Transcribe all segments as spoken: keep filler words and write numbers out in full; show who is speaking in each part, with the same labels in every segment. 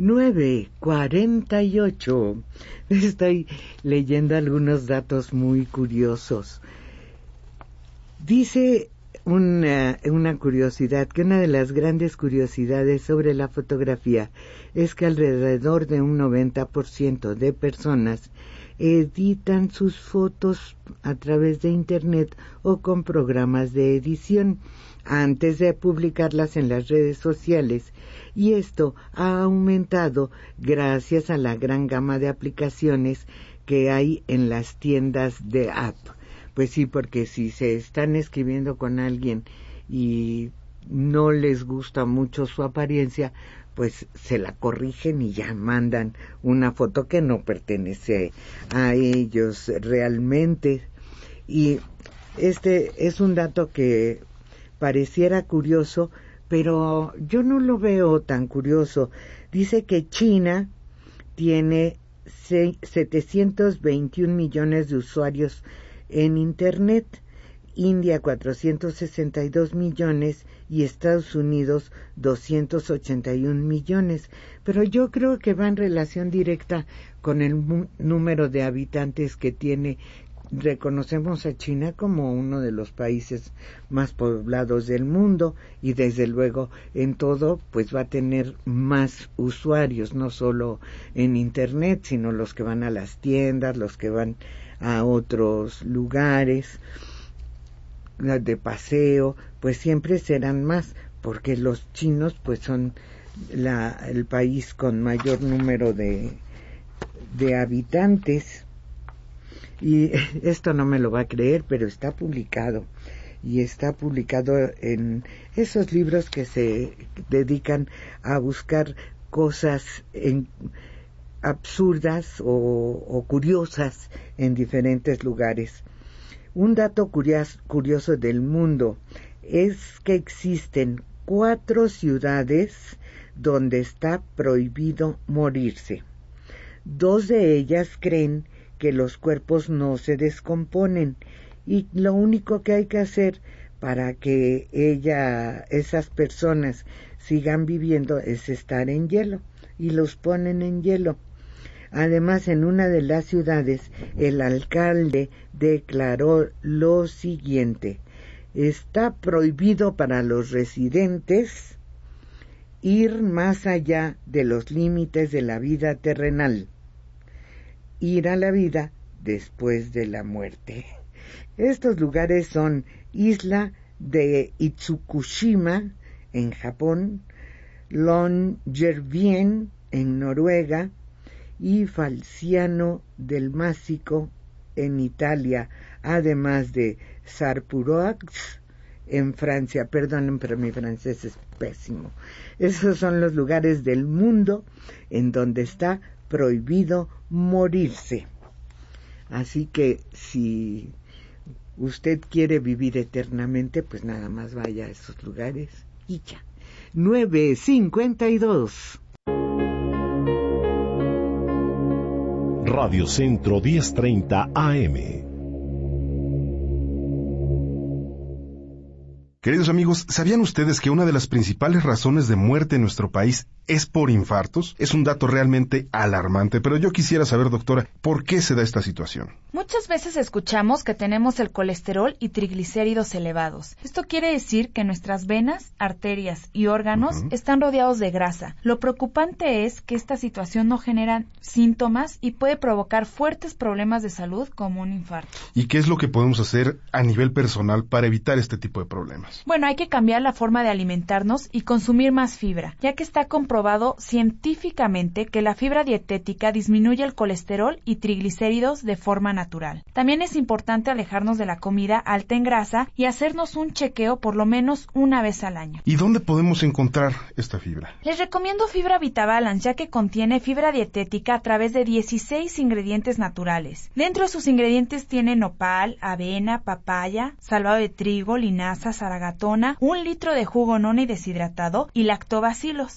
Speaker 1: nueve cuarenta y ocho. Estoy leyendo algunos datos muy curiosos. Dice una, una curiosidad, que una de las grandes curiosidades sobre la fotografía es que alrededor de un noventa por ciento de personas editan sus fotos a través de internet o con programas de edición antes de publicarlas en las redes sociales, y esto ha aumentado gracias a la gran gama de aplicaciones que hay en las tiendas de app. Pues sí, porque si se están escribiendo con alguien y no les gusta mucho su apariencia, pues se la corrigen y ya mandan una foto que no pertenece a ellos realmente. Y este es un dato que pareciera curioso, pero yo no lo veo tan curioso. Dice que China tiene setecientos veintiún millones de usuarios en Internet, India cuatrocientos sesenta y dos millones y Estados Unidos doscientos ochenta y un millones. Pero yo creo que va en relación directa con el número de habitantes que tiene. Reconocemos a China como uno de los países más poblados del mundo y desde luego en todo pues va a tener más usuarios, no solo en Internet, sino los que van a las tiendas, los que van a otros lugares de paseo, pues siempre serán más, porque los chinos pues son la, el país con mayor número de, de habitantes. Y esto no me lo va a creer, pero está publicado. Y está publicado en esos libros que se dedican a buscar cosas en, absurdas o, o curiosas en diferentes lugares. Un dato curioso, curioso del mundo es que existen cuatro ciudades donde está prohibido morirse. Dos de ellas creen que los cuerpos no se descomponen y lo único que hay que hacer para que ella, esas personas sigan viviendo es estar en hielo, y los ponen en hielo. Además, en una de las ciudades, el alcalde declaró lo siguiente: está prohibido para los residentes ir más allá de los límites de la vida terrenal, ir a la vida después de la muerte. Estos lugares son Isla de Itsukushima, en Japón, Longyearbyen, en Noruega, y Falciano del Másico, en Italia, además de Sarpuroax, en Francia. Perdonen, pero mi francés es pésimo. Esos son los lugares del mundo en donde está prohibido morirse. Así que si usted quiere vivir eternamente, pues nada más vaya a esos lugares y ya. nueve cincuenta y dos.
Speaker 2: Radio Centro diez treinta A M.
Speaker 3: Queridos amigos, ¿sabían ustedes que una de las principales razones de muerte en nuestro país es por infartos? Es un dato realmente alarmante, pero yo quisiera saber, doctora, ¿por qué se da esta situación?
Speaker 4: Muchas veces escuchamos que tenemos el colesterol y triglicéridos elevados. Esto quiere decir que nuestras venas, arterias y órganos uh-huh. están rodeados de grasa. Lo preocupante es que esta situación no genera síntomas y puede provocar fuertes problemas de salud como un infarto.
Speaker 3: ¿Y qué es lo que podemos hacer a nivel personal para evitar este tipo de problemas?
Speaker 4: Bueno, hay que cambiar la forma de alimentarnos y consumir más fibra, ya que está comprobado científicamente que la fibra dietética disminuye el colesterol y triglicéridos de forma natural. También es importante alejarnos de la comida alta en grasa y hacernos un chequeo por lo menos una vez al año.
Speaker 3: ¿Y dónde podemos encontrar esta fibra?
Speaker 4: Les recomiendo Fibra VitaBalance, ya que contiene fibra dietética a través de dieciséis ingredientes naturales. Dentro de sus ingredientes tiene nopal, avena, papaya, salvado de trigo, linaza, zaragatona, un litro de jugo noni deshidratado y lactobacilos. Además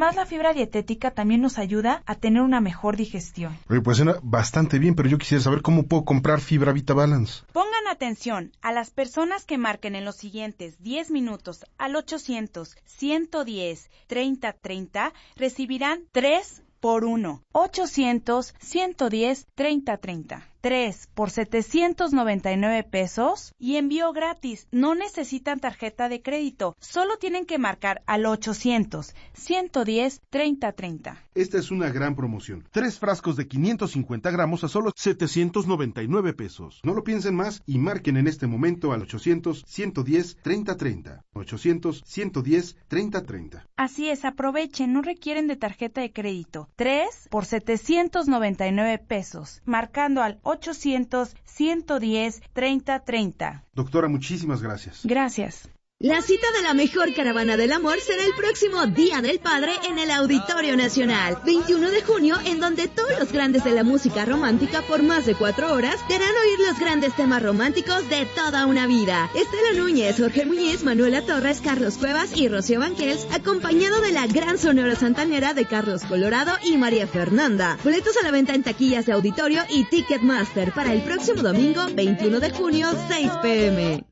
Speaker 4: Además, la fibra dietética también nos ayuda a tener una mejor digestión.
Speaker 3: Oye, pues suena bastante bien, pero yo quisiera saber cómo puedo comprar fibra VitaBalance.
Speaker 4: Pongan atención a las personas que marquen en los siguientes diez minutos al ochocientos, ciento diez, treinta treinta, recibirán tres por uno. ochocientos, ciento diez, treinta treinta. tres por setecientos noventa y nueve pesos y envío gratis. No necesitan tarjeta de crédito. Solo tienen que marcar al ochocientos, ciento diez, treinta treinta.
Speaker 3: Esta es una gran promoción. Tres frascos de quinientos cincuenta gramos a solo setecientos noventa y nueve pesos. No lo piensen más y marquen en este momento al ochocientos, ciento diez, treinta treinta. ochocientos, ciento diez, treinta treinta.
Speaker 4: Así es, aprovechen, no requieren de tarjeta de crédito. tres por setecientos noventa y nueve pesos. Marcando al ochocientos, ciento diez, treinta treinta.
Speaker 3: Doctora, muchísimas gracias.
Speaker 4: Gracias.
Speaker 5: La cita de la mejor caravana del amor será el próximo Día del Padre en el Auditorio Nacional, veintiuno de junio, en donde todos los grandes de la música romántica por más de cuatro horas te harán oír los grandes temas románticos de toda una vida. Estela Núñez, Jorge Muñiz, Manuela Torres, Carlos Cuevas y Rocío Banquels, acompañado de la gran sonora santanera de Carlos Colorado y María Fernanda. Boletos a la venta en taquillas de auditorio y Ticketmaster para el próximo domingo, veintiuno de junio, seis pe eme.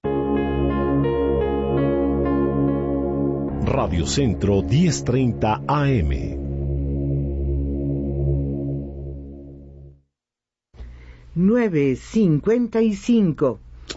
Speaker 2: Radio Centro diez treinta A M.
Speaker 1: nueve cincuenta y cinco.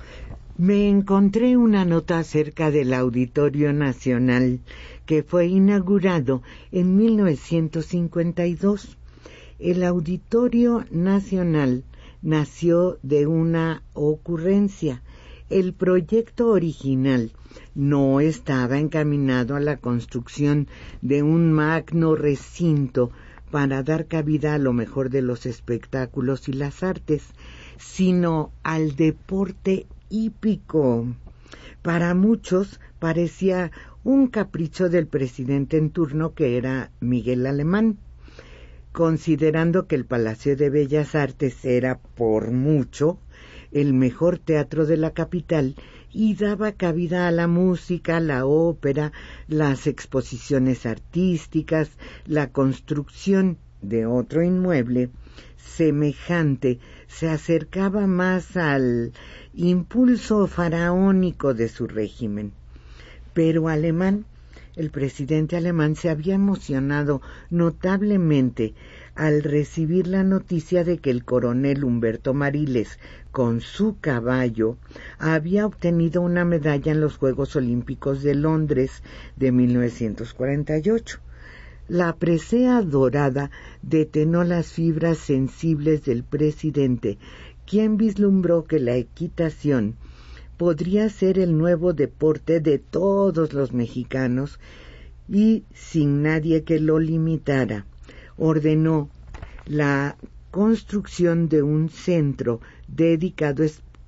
Speaker 1: Me encontré una nota acerca del Auditorio Nacional que fue inaugurado en mil novecientos cincuenta y dos. El Auditorio Nacional nació de una ocurrencia. El proyecto original no estaba encaminado a la construcción de un magno recinto para dar cabida a lo mejor de los espectáculos y las artes, sino al deporte hípico. Para muchos parecía un capricho del presidente en turno, que era Miguel Alemán, considerando que el Palacio de Bellas Artes era por mucho el mejor teatro de la capital y daba cabida a la música, la ópera, las exposiciones artísticas, la construcción de otro inmueble semejante se acercaba más al impulso faraónico de su régimen. Pero Alemán, el presidente alemán, se había emocionado notablemente al recibir la noticia de que el coronel Humberto Mariles, con su caballo, había obtenido una medalla en los Juegos Olímpicos de Londres de mil novecientos cuarenta y ocho. La presea dorada detonó las fibras sensibles del presidente, quien vislumbró que la equitación podría ser el nuevo deporte de todos los mexicanos y sin nadie que lo limitara. Ordenó la construcción de un centro dedicado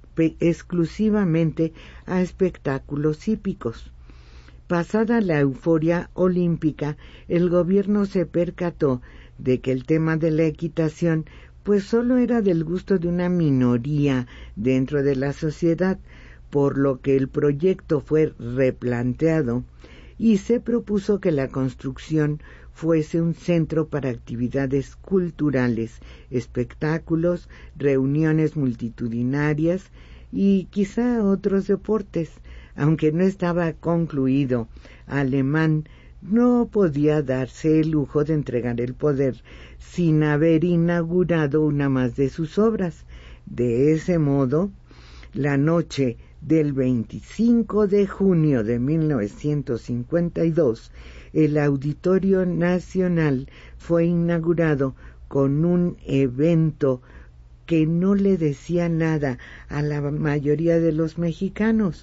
Speaker 1: exclusivamente a espectáculos hípicos. Pasada la euforia olímpica, el gobierno se percató de que el tema de la equitación pues solo era del gusto de una minoría dentro de la sociedad, por lo que el proyecto fue replanteado y se propuso que la construcción fuese un centro para actividades culturales, espectáculos, reuniones multitudinarias y quizá otros deportes. Aunque no estaba concluido, Alemán no podía darse el lujo de entregar el poder sin haber inaugurado una más de sus obras. De ese modo, la noche del veinticinco de junio de mil novecientos cincuenta y dos, el Auditorio Nacional fue inaugurado con un evento que no le decía nada a la mayoría de los mexicanos: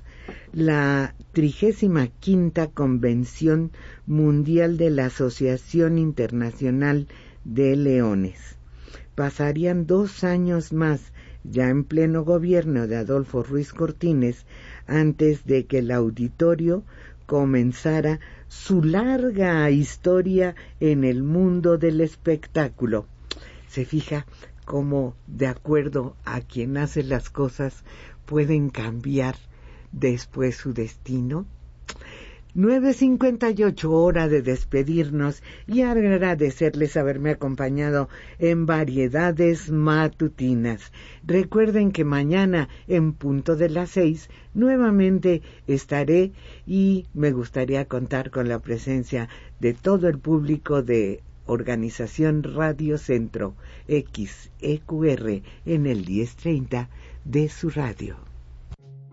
Speaker 1: la trigésima quinta Convención Mundial de la Asociación Internacional de Leones. Pasarían dos años más, ya en pleno gobierno de Adolfo Ruiz Cortines, antes de que el auditorio comenzara su larga historia en el mundo del espectáculo. Se fija cómo, de acuerdo a quien hace las cosas, pueden cambiar después su destino. nueve cincuenta y ocho, hora de despedirnos y agradecerles haberme acompañado en Variedades Matutinas. Recuerden que mañana, en punto de las seis, nuevamente estaré y me gustaría contar con la presencia de todo el público de Organización Radio Centro X E Q R en el diez treinta de su radio.